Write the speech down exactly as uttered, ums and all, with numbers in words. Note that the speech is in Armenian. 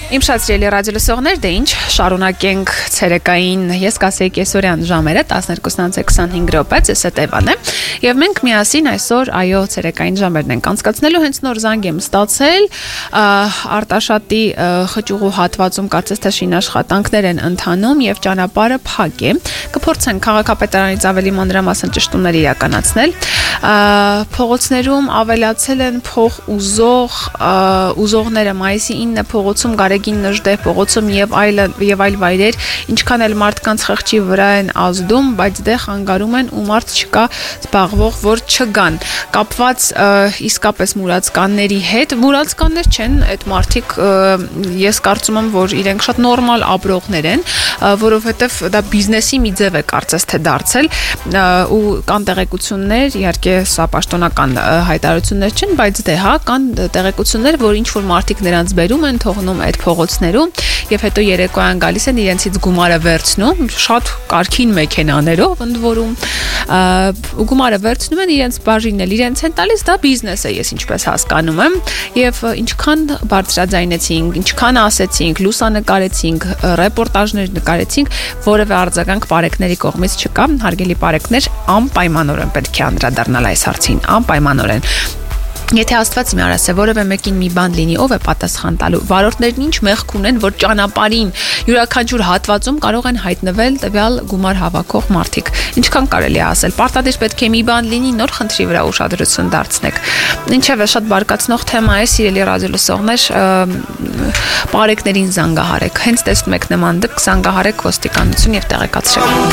Իմ շատ սիրելի ռադիոլսողներ, դե ինչ, շարունակենք ցերեկային ես կասեի կեսօրյան ժամերը տասներկուսն անց քսանհինգ րոպե, ես է Տևան է, եւ մենք միասին այսօր այո ցերեկային ժամերն ենք անցկացնելու, հենց նոր զանգ եմ ստացել, Արտաշատի խճուղու հատվածում կարծես թե շինաշխատանքներ են ընթանում եւ ճանապարհը փակ է, կփորձենք քաղաքապետարանից ավելի մանրամասն ճշտումներ իրականացնել, փողոցներում ավելացել են փող ուզող ուզողները մայիսի ինը փողոցում Գարեգին Նժդեհ փողոցում եւ այլ եւ այլ վայրեր, ինչքան էլ մարդկանց խղճի վրա են ազդում, բայց դե խանգարում են ու մարդ չկա զբաղվող, որ չգան։ Կապված իսկապես մուրացկանների հետ, մուրացկաններ չեն, այդ մարդիկ ես կարծում եմ, որ իրենք շատ նորմալ ապրողներ են, որովհետեւ դա բիզնեսի մի ձև է կարծես թե դարձել ու կան տեղեկություններ, իհարկե սա պաշտոնական հայտարարություններ չեն, բայց դե հա կան տեղեկություններ, որ ինչ որ մարդիկ նրանց բերում են, թողնում այդ փողոցներում եւ հետո երեկոյան գալիս են իրենցից գումարը վերցնում, շատ կարքին մեքենաներով ընդ որում ու գումարը վերցնում են իրենց բաժինն էլ իրենց են տալիս, դա բիզնես է, ես ինչպես հասկանում եմ եւ ինչքան բարձրաձայնեցինք, ինչքան ասեցինք, լուսանկարեցինք, ռեպորտաժներ նկարեցինք, որևէ արձագանք բարեկների կողմից չկա, հարգելի բարեկներ, անպայմանորեն պետք է անդրադառնալ այս հարցին, անպայմանորեն Եթե Աստված մի արասե որևէ մեկին մի բան լինի, ով է պատասխան տալու։ Վարորդներն ինչ մեղք ունեն, որ ճանապարհին յուրաքանչյուր հատվածում կարող են հայտնվել տվյալ գումար հավաքող մարդիկ։ Ինչքան կարելի է ասել, պարտադիր պետք է մի բան լինի, նոր խնդրի վրա ուշադրություն դարձնեք։ Ինչևէ, շատ բարկացնող թեմա է, սիրելի ռադիոլսողներ, բարեկներին զանգահարեք։ Հենց տեսնում եք նման դեպք, զանգահարեք ոստիկանություն եւ տեղեկացրեք։